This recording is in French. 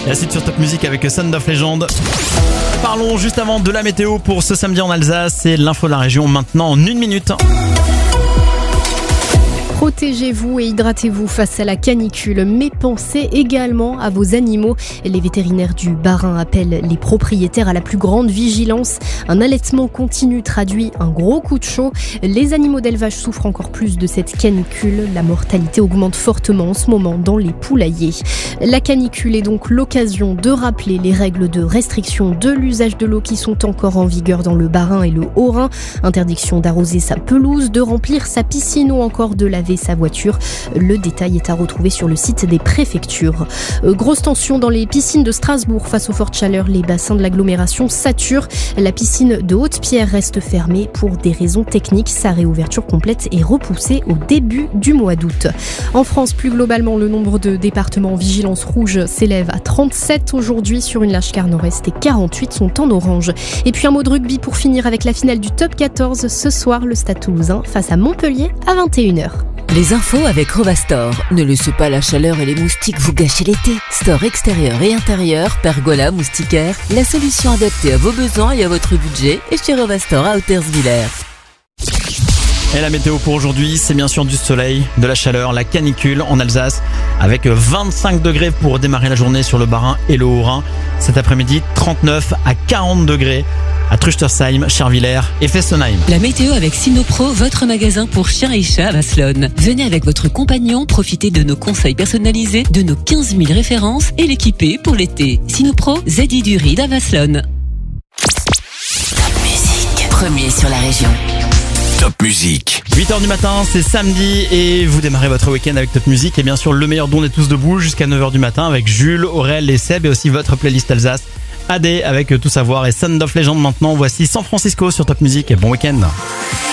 La suite sur Top Music avec Sound of Legend. Parlons juste avant de la météo pour ce samedi en Alsace. C'est l'info de la région maintenant en 1 minute. Protégez-vous et hydratez-vous face à la canicule, mais pensez également à vos animaux. Les vétérinaires du Bas-Rhin appellent les propriétaires à la plus grande vigilance. Un allaitement continu traduit un gros coup de chaud. Les animaux d'élevage souffrent encore plus de cette canicule. La mortalité augmente fortement en ce moment dans les poulaillers. La canicule est donc l'occasion de rappeler les règles de restriction de l'usage de l'eau qui sont encore en vigueur dans le Bas-Rhin et le Haut-Rhin. Interdiction d'arroser sa pelouse, de remplir sa piscine ou encore de laver sa voiture. Le détail est à retrouver sur le site des préfectures. Grosse tension dans les piscines de Strasbourg face aux fortes chaleurs. Les bassins de l'agglomération saturent. La piscine de Haute-Pierre reste fermée pour des raisons techniques. Sa réouverture complète est repoussée au début du mois d'août. En France, plus globalement, le nombre de départements en vigilance rouge s'élève à 37 aujourd'hui sur une large carte nord-est et 48 sont en orange. Et puis un mot de rugby pour finir avec la finale du Top 14. Ce soir, le Stade Toulousain face à Montpellier à 21h. Les infos avec Rovastore. Ne laissez pas la chaleur et les moustiques vous gâcher l'été. Store extérieur et intérieur, pergola, moustiquaire, la solution adaptée à vos besoins et à votre budget est chez Rovastore à Hauterswiller. Et la météo pour aujourd'hui, c'est bien sûr du soleil, de la chaleur, la canicule en Alsace avec 25 degrés pour démarrer la journée sur le Bas-Rhin et le Haut-Rhin. Cet après-midi, 39 à 40 degrés à Truchtersheim, Scherwiller et Fessenheim. La météo avec Sinopro, votre magasin pour chiens et chats à Vasselonne. Venez avec votre compagnon, profitez de nos conseils personnalisés, de nos 15 000 références et l'équiper pour l'été. Sinopro, Zedi du Ride à Vasselonne. Top Music, premier sur la région. Top Music. 8h du matin, c'est samedi et vous démarrez votre week-end avec Top Music et bien sûr le meilleur don est tous debout jusqu'à 9h du matin avec Jules, Aurel et Seb et aussi votre playlist Alsace. AD avec Tout Savoir et Sound of Legend maintenant. Voici San Francisco sur Top Music et bon week-end.